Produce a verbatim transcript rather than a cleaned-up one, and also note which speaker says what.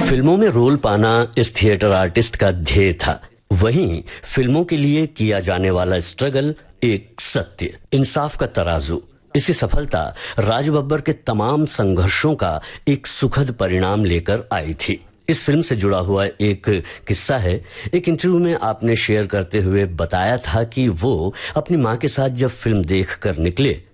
Speaker 1: फिल्मों में रोल पाना इस थिएटर आर्टिस्ट का ध्येय था। वहीं फिल्मों के लिए किया जाने वाला स्ट्रगल एक सत्य, इंसाफ का तराजू। इसकी सफलता राज बब्बर के तमाम संघर्षों का एक सुखद परिणाम लेकर आई थी। इस फिल्म से जुड़ा हुआ एक किस्सा है। एक इंटरव्यू में आपने शेयर करते हुए बताया था कि वो अपनी मां के साथ जब फिल्म देख कर निकले